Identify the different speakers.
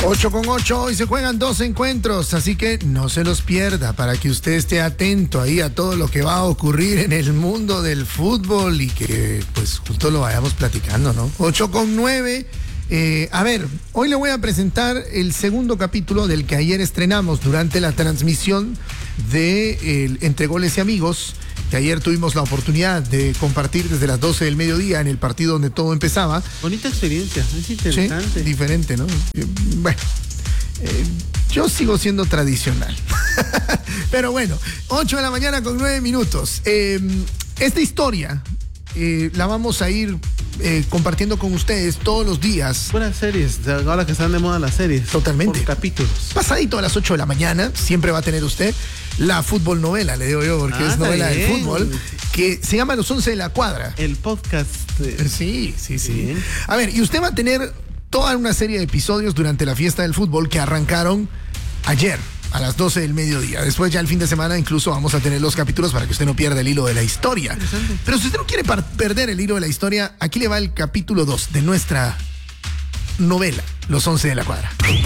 Speaker 1: 8:08, hoy se juegan 2 encuentros, así que no se los pierda para que usted esté atento ahí a todo lo que va a ocurrir en el mundo del fútbol y que pues justo lo vayamos platicando, ¿no? 8:09. A ver, hoy le voy a presentar el segundo capítulo del que ayer estrenamos durante la transmisión de Entre Goles y Amigos, que ayer tuvimos la oportunidad de compartir desde las 12 del mediodía en el partido donde todo empezaba.
Speaker 2: Bonita experiencia, es interesante.
Speaker 1: Sí, diferente, ¿no? Bueno, yo sigo siendo tradicional. Pero bueno, 8 de la mañana con 9 minutos. Esta historia la vamos a ir compartiendo con ustedes todos los días.
Speaker 2: Buenas series, ahora que están de moda las series.
Speaker 1: Totalmente.
Speaker 2: Por capítulos.
Speaker 1: Pasadito a las 8 de la mañana, siempre va a tener usted la fútbol novela, le digo yo, porque es novela del fútbol, que se llama Los 11 de la Cuadra.
Speaker 2: El podcast.
Speaker 1: Sí. A ver, y usted va a tener toda una serie de episodios durante la fiesta del fútbol que arrancaron ayer a las 12 del mediodía. Después ya el fin de semana incluso vamos a tener los capítulos para que usted no pierda el hilo de la historia. Pero si usted no quiere perder el hilo de la historia, aquí le va el capítulo 2 de nuestra novela, Los 11 de la Cuadra.